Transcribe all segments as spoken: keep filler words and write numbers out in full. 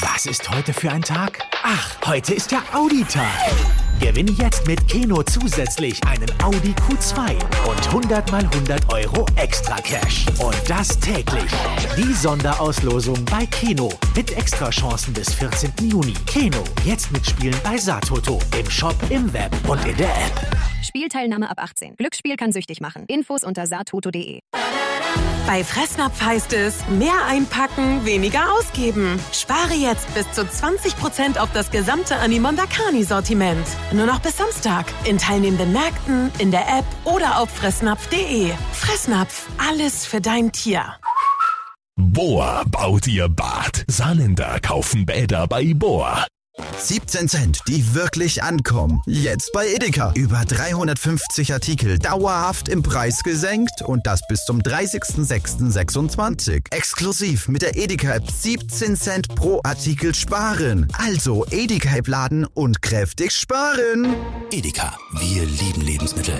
Was ist heute für ein Tag? Ach, heute ist ja Audi-Tag. Gewinne jetzt mit Keno zusätzlich einen Audi Q zwei und hundert mal hundert Euro extra Cash. Und das täglich. Die Sonderauslosung bei Keno mit Extrachancen bis vierzehnten Juni. Keno, jetzt mitspielen bei Satoto. Im Shop, im Web und in der App. Spielteilnahme ab achtzehn. Glücksspiel kann süchtig machen. Infos unter satoto punkt de. Bei Fressnapf heißt es, mehr einpacken, weniger ausgeben. Spare jetzt bis zu zwanzig Prozent auf das gesamte Animonda Carni-Sortiment. Nur noch bis Samstag. In teilnehmenden Märkten, in der App oder auf fressnapf punkt de. Fressnapf, alles für dein Tier. Bohr baut ihr Bad. Saarländer kaufen Bäder bei Bohr. siebzehn Cent, die wirklich ankommen. Jetzt bei Edeka. Über dreihundertfünfzig Artikel dauerhaft im Preis gesenkt und das bis zum dreißigsten sechsten sechsundzwanzig. Exklusiv mit der Edeka-App siebzehn Cent pro Artikel sparen. Also Edeka-App laden und kräftig sparen. Edeka, wir lieben Lebensmittel.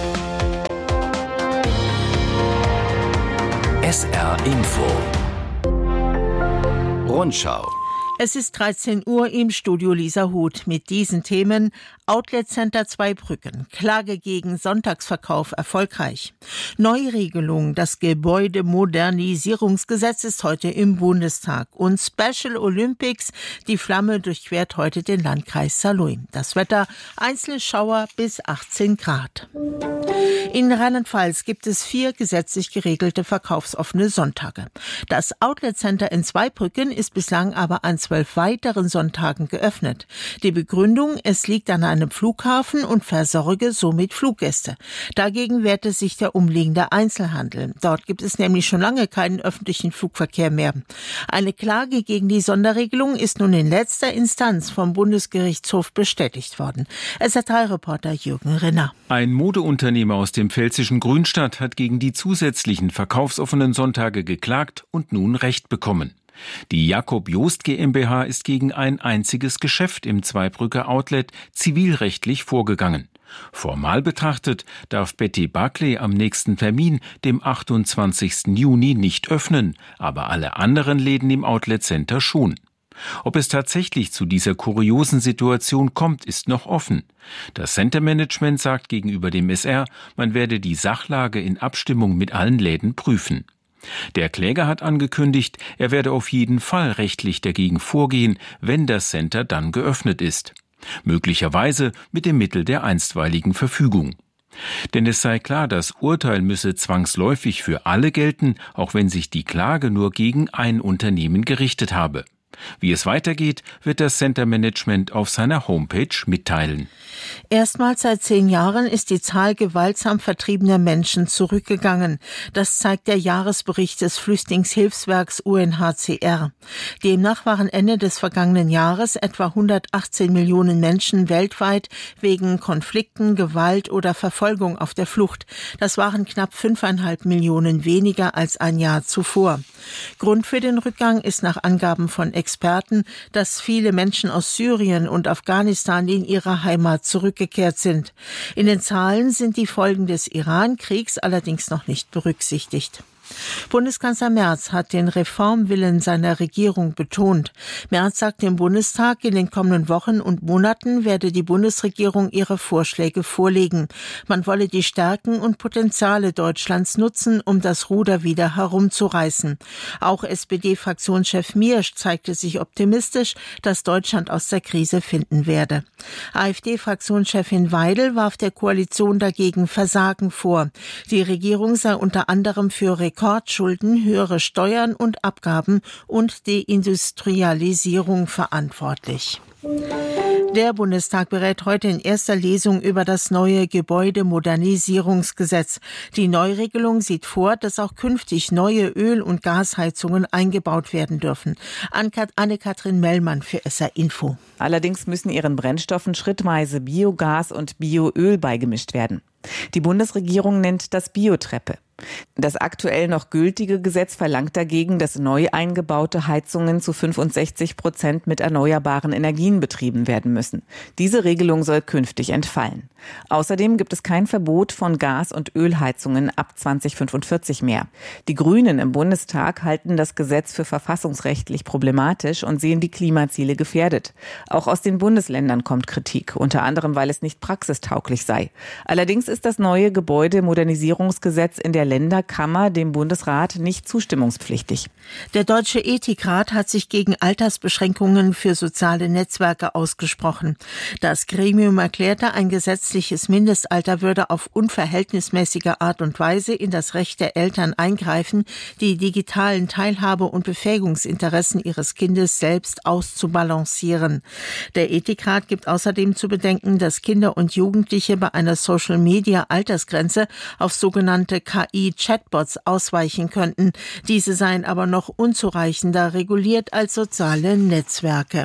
S R Info. Rundschau. Es ist dreizehn Uhr, im Studio Lisa Huth mit diesen Themen. Outlet Center Zweibrücken. Klage gegen Sonntagsverkauf erfolgreich. Neuregelung. Das Gebäudemodernisierungsgesetz ist heute im Bundestag. Und Special Olympics. Die Flamme durchquert heute den Landkreis Saarlouis. Das Wetter. Einzelne Schauer bis achtzehn Grad. In Rheinland-Pfalz gibt es vier gesetzlich geregelte verkaufsoffene Sonntage. Das Outlet Center in Zweibrücken ist bislang aber an zwölf weiteren Sonntagen geöffnet. Die Begründung, es liegt an einem Flughafen und versorge somit Fluggäste. Dagegen wehrte sich der umliegende Einzelhandel. Dort gibt es nämlich schon lange keinen öffentlichen Flugverkehr mehr. Eine Klage gegen die Sonderregelung ist nun in letzter Instanz vom Bundesgerichtshof bestätigt worden. S R drei-Reporter Jürgen Rinner. Ein Modeunternehmer aus dem pfälzischen Grünstadt hat gegen die zusätzlichen verkaufsoffenen Sonntage geklagt und nun Recht bekommen. Die Jakob Jost GmbH ist gegen ein einziges Geschäft im Zweibrücker Outlet zivilrechtlich vorgegangen. Formal betrachtet darf Betty Barclay am nächsten Termin, dem achtundzwanzigsten Juni, nicht öffnen, aber alle anderen Läden im Outlet Center schon. Ob es tatsächlich zu dieser kuriosen Situation kommt, ist noch offen. Das Centermanagement sagt gegenüber dem S R, man werde die Sachlage in Abstimmung mit allen Läden prüfen. Der Kläger hat angekündigt, er werde auf jeden Fall rechtlich dagegen vorgehen, wenn das Center dann geöffnet ist. Möglicherweise mit dem Mittel der einstweiligen Verfügung. Denn es sei klar, das Urteil müsse zwangsläufig für alle gelten, auch wenn sich die Klage nur gegen ein Unternehmen gerichtet habe. Wie es weitergeht, wird das Centermanagement auf seiner Homepage mitteilen. Erstmals seit zehn Jahren ist die Zahl gewaltsam vertriebener Menschen zurückgegangen. Das zeigt der Jahresbericht des Flüchtlingshilfswerks U N H C R. Demnach waren Ende des vergangenen Jahres etwa hundertachtzehn Millionen Menschen weltweit wegen Konflikten, Gewalt oder Verfolgung auf der Flucht. Das waren knapp fünfeinhalb Millionen weniger als ein Jahr zuvor. Grund für den Rückgang ist nach Angaben von Experten, dass viele Menschen aus Syrien und Afghanistan in ihre Heimat zurückgekehrt sind. In den Zahlen sind die Folgen des Iran-Kriegs allerdings noch nicht berücksichtigt. Bundeskanzler Merz hat den Reformwillen seiner Regierung betont. Merz sagt im Bundestag, in den kommenden Wochen und Monaten werde die Bundesregierung ihre Vorschläge vorlegen. Man wolle die Stärken und Potenziale Deutschlands nutzen, um das Ruder wieder herumzureißen. Auch S P D-Fraktionschef Miersch zeigte sich optimistisch, dass Deutschland aus der Krise finden werde. AfD-Fraktionschefin Weidel warf der Koalition dagegen Versagen vor. Die Regierung sei unter anderem für Rekordschulden, höhere Steuern und Abgaben und Deindustrialisierung verantwortlich. Der Bundestag berät heute in erster Lesung über das neue Gebäudemodernisierungsgesetz. Die Neuregelung sieht vor, dass auch künftig neue Öl- und Gasheizungen eingebaut werden dürfen. Anne-Kathrin Mellmann für S R Info. Allerdings müssen ihren Brennstoffen schrittweise Biogas und Bioöl beigemischt werden. Die Bundesregierung nennt das Biotreppe. Das aktuell noch gültige Gesetz verlangt dagegen, dass neu eingebaute Heizungen zu fünfundsechzig Prozent mit erneuerbaren Energien betrieben werden müssen. Diese Regelung soll künftig entfallen. Außerdem gibt es kein Verbot von Gas- und Ölheizungen ab zwanzig fünfundvierzig mehr. Die Grünen im Bundestag halten das Gesetz für verfassungsrechtlich problematisch und sehen die Klimaziele gefährdet. Auch aus den Bundesländern kommt Kritik, unter anderem, weil es nicht praxistauglich sei. Allerdings ist das neue Gebäudemodernisierungsgesetz in der Länderkammer dem Bundesrat nicht zustimmungspflichtig. Der Deutsche Ethikrat hat sich gegen Altersbeschränkungen für soziale Netzwerke ausgesprochen. Das Gremium erklärte, ein gesetzliches Mindestalter würde auf unverhältnismäßige Art und Weise in das Recht der Eltern eingreifen, die digitalen Teilhabe- und Befähigungsinteressen ihres Kindes selbst auszubalancieren. Der Ethikrat gibt außerdem zu bedenken, dass Kinder und Jugendliche bei einer Social-Media-Altersgrenze auf sogenannte K I-Chatbots ausweichen könnten. Diese seien aber noch unzureichender reguliert als soziale Netzwerke.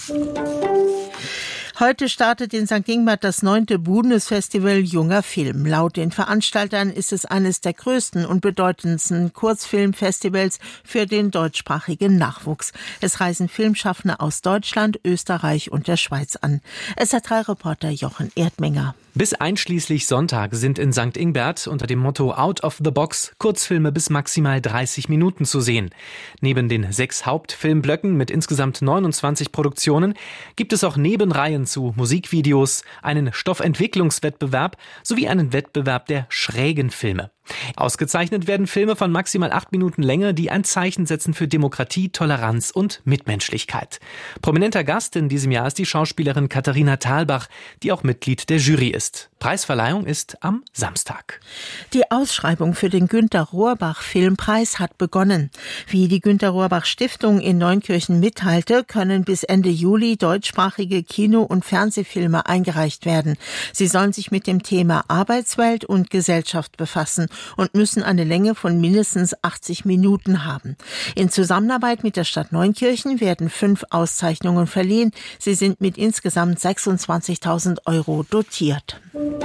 Heute startet in Sankt Ingbert das neunte Bundesfestival Junger Film. Laut den Veranstaltern ist es eines der größten und bedeutendsten Kurzfilmfestivals für den deutschsprachigen Nachwuchs. Es reisen Filmschaffende aus Deutschland, Österreich und der Schweiz an. S R drei Reporter Jochen Erdmenger. Bis einschließlich Sonntag sind in Sankt Ingbert unter dem Motto Out of the Box Kurzfilme bis maximal dreißig Minuten zu sehen. Neben den sechs Hauptfilmblöcken mit insgesamt neunundzwanzig Produktionen gibt es auch Nebenreihen zu Musikvideos, einen Stoffentwicklungswettbewerb sowie einen Wettbewerb der schrägen Filme. Ausgezeichnet werden Filme von maximal acht Minuten Länge, die ein Zeichen setzen für Demokratie, Toleranz und Mitmenschlichkeit. Prominenter Gast in diesem Jahr ist die Schauspielerin Katharina Thalbach, die auch Mitglied der Jury ist. Preisverleihung ist am Samstag. Die Ausschreibung für den Günter-Rohrbach-Filmpreis hat begonnen. Wie die Günter-Rohrbach-Stiftung in Neunkirchen mitteilte, können bis Ende Juli deutschsprachige Kino- und Fernsehfilme eingereicht werden. Sie sollen sich mit dem Thema Arbeitswelt und Gesellschaft befassen und müssen eine Länge von mindestens achtzig Minuten haben. In Zusammenarbeit mit der Stadt Neunkirchen werden fünf Auszeichnungen verliehen. Sie sind mit insgesamt sechsundzwanzigtausend Euro dotiert.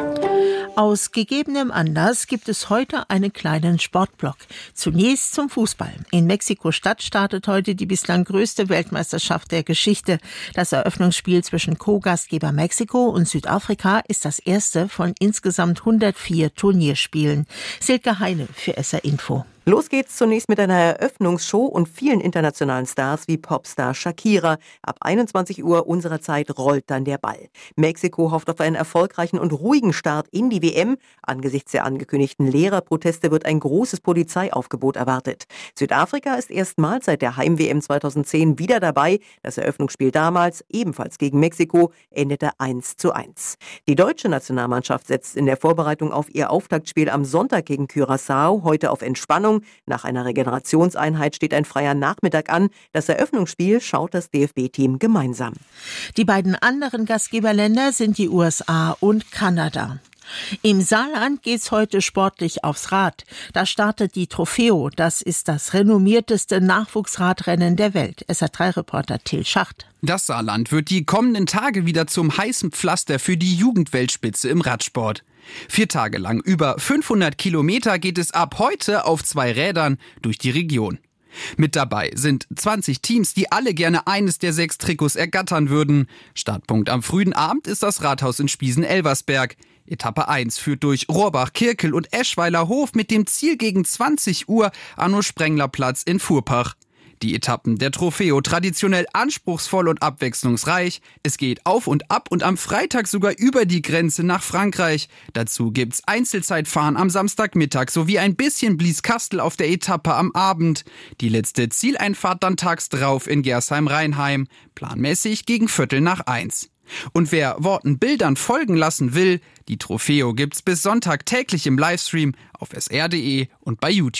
Aus gegebenem Anlass gibt es heute einen kleinen Sportblock. Zunächst zum Fußball. In Mexiko-Stadt startet heute die bislang größte Weltmeisterschaft der Geschichte. Das Eröffnungsspiel zwischen Co-Gastgeber Mexiko und Südafrika ist das erste von insgesamt hundertvier Turnierspielen. Silke Heine für S R Info. Los geht's zunächst mit einer Eröffnungsshow und vielen internationalen Stars wie Popstar Shakira. Ab einundzwanzig Uhr unserer Zeit rollt dann der Ball. Mexiko hofft auf einen erfolgreichen und ruhigen Start in die W M. Angesichts der angekündigten Lehrerproteste wird ein großes Polizeiaufgebot erwartet. Südafrika ist erstmals seit der Heim-W M zweitausendzehn wieder dabei. Das Eröffnungsspiel damals, ebenfalls gegen Mexiko, endete eins zu eins. Die deutsche Nationalmannschaft setzt in der Vorbereitung auf ihr Auftaktspiel am Sonntag gegen Curaçao heute auf Entspannung. Nach einer Regenerationseinheit steht ein freier Nachmittag an. Das Eröffnungsspiel schaut das D F B-Team gemeinsam. Die beiden anderen Gastgeberländer sind die U S A und Kanada. Im Saarland geht's heute sportlich aufs Rad. Da startet die Trofeo. Das ist das renommierteste Nachwuchsradrennen der Welt. S R drei Reporter Till Schacht. Das Saarland wird die kommenden Tage wieder zum heißen Pflaster für die Jugendweltspitze im Radsport. Vier Tage lang über fünfhundert Kilometer geht es ab heute auf zwei Rädern durch die Region. Mit dabei sind zwanzig Teams, die alle gerne eines der sechs Trikots ergattern würden. Startpunkt am frühen Abend ist das Rathaus in Spiesen-Elversberg. Etappe eins führt durch Rohrbach, Kirkel und Eschweiler Hof mit dem Ziel gegen zwanzig Uhr Arno-Sprengler-Platz in Furpach. Die Etappen der Trofeo traditionell anspruchsvoll und abwechslungsreich. Es geht auf und ab und am Freitag sogar über die Grenze nach Frankreich. Dazu gibt's Einzelzeitfahren am Samstagmittag sowie ein bisschen Blieskastel auf der Etappe am Abend. Die letzte Zieleinfahrt dann tags drauf in Gersheim-Rheinheim. Planmäßig gegen Viertel nach eins. Und wer Worten Bildern folgen lassen will, die Trofeo gibt's bis Sonntag täglich im Livestream auf S R punkt de und bei YouTube.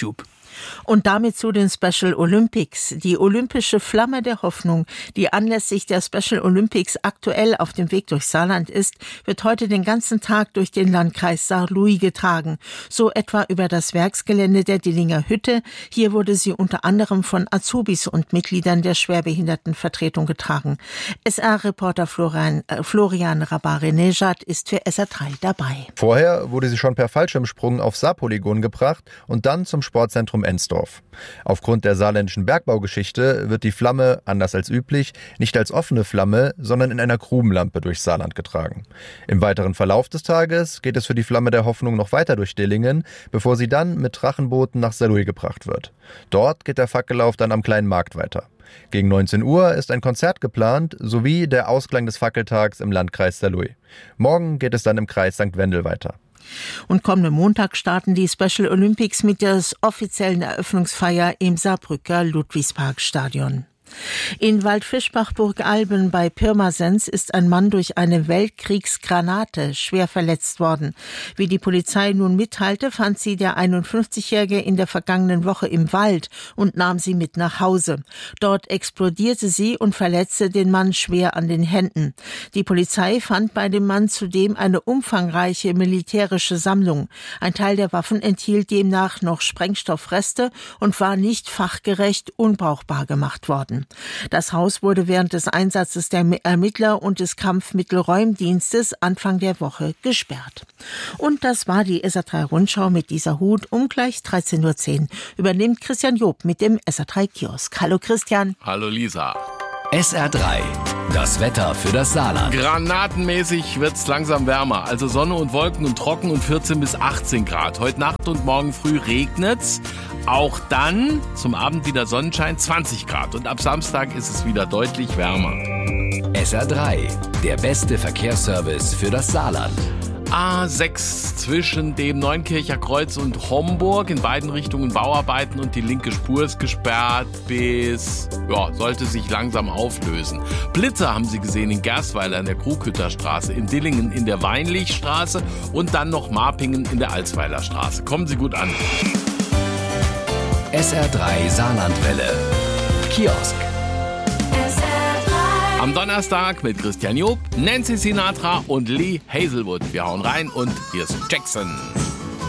Und damit zu den Special Olympics. Die olympische Flamme der Hoffnung, die anlässlich der Special Olympics aktuell auf dem Weg durch Saarland ist, wird heute den ganzen Tag durch den Landkreis Saarlouis getragen. So etwa über das Werksgelände der Dillinger Hütte. Hier wurde sie unter anderem von Azubis und Mitgliedern der Schwerbehindertenvertretung getragen. S R-Reporter Florian, äh, Florian Rabare-Nejad ist für S R drei dabei. Vorher wurde sie schon per Fallschirmsprung aufs Saarpolygon gebracht und dann zum Sportzentrum Ensdorf. Aufgrund der saarländischen Bergbaugeschichte wird die Flamme, anders als üblich, nicht als offene Flamme, sondern in einer Grubenlampe durchs Saarland getragen. Im weiteren Verlauf des Tages geht es für die Flamme der Hoffnung noch weiter durch Dillingen, bevor sie dann mit Drachenbooten nach Saarlouis gebracht wird. Dort geht der Fackellauf dann am Kleinen Markt weiter. Gegen neunzehn Uhr ist ein Konzert geplant, sowie der Ausklang des Fackeltags im Landkreis Saarlouis. Morgen geht es dann im Kreis Sankt Wendel weiter. Und kommenden Montag starten die Special Olympics mit der offiziellen Eröffnungsfeier im Saarbrücker Ludwigsparkstadion. In Waldfischbach-Burgalben bei Pirmasens ist ein Mann durch eine Weltkriegsgranate schwer verletzt worden. Wie die Polizei nun mitteilte, fand sie der einundfünfzigjährige in der vergangenen Woche im Wald und nahm sie mit nach Hause. Dort explodierte sie und verletzte den Mann schwer an den Händen. Die Polizei fand bei dem Mann zudem eine umfangreiche militärische Sammlung. Ein Teil der Waffen enthielt demnach noch Sprengstoffreste und war nicht fachgerecht unbrauchbar gemacht worden. Das Haus wurde während des Einsatzes der Ermittler und des Kampfmittelräumdienstes Anfang der Woche gesperrt. Und das war die S R drei Rundschau mit dieser Hut. Um gleich dreizehn Uhr zehn übernimmt Christian Job mit dem S R drei Kiosk. Hallo Christian. Hallo Lisa. S R drei, das Wetter für das Saarland. Granatenmäßig wird's langsam wärmer. Also Sonne und Wolken und trocken und vierzehn bis achtzehn Grad. Heute Nacht und morgen früh regnet's. Auch dann zum Abend wieder Sonnenschein, zwanzig Grad. Und ab Samstag ist es wieder deutlich wärmer. S R drei, der beste Verkehrsservice für das Saarland. A sechs zwischen dem Neunkircher Kreuz und Homburg, in beiden Richtungen Bauarbeiten und die linke Spur ist gesperrt bis, ja, sollte sich langsam auflösen. Blitze haben Sie gesehen in Gerstweiler in der Krughütterstraße, in Dillingen in der Weinlichstraße und dann noch Marpingen in der Alsweiler Straße. Kommen Sie gut an. S R drei Saarlandwelle. Kiosk. Am Donnerstag mit Christian Job, Nancy Sinatra und Lee Hazelwood. Wir hauen rein und hier ist Jackson.